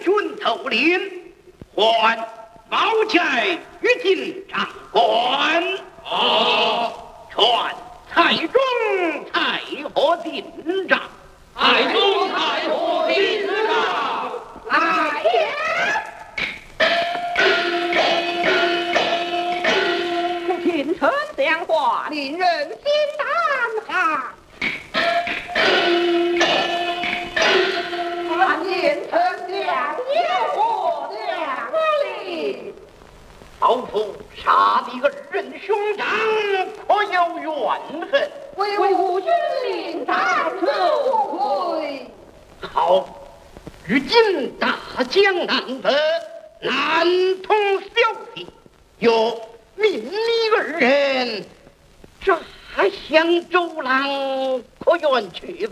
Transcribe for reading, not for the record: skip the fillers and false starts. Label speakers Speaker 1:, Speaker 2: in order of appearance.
Speaker 1: 军头领，还毛家御金长官。传蔡中蔡和进帐。
Speaker 2: 蔡中蔡和进帐。
Speaker 3: 来也！
Speaker 4: 群臣讲话，
Speaker 3: 令人心胆寒。俺言丞相有何良理？
Speaker 1: 老夫杀敌二人兄长，可有怨恨？
Speaker 3: 为吾军令斩首魁。
Speaker 1: 好，如今大江南北，南通小弟，有命你二人诈降周郎，可愿去？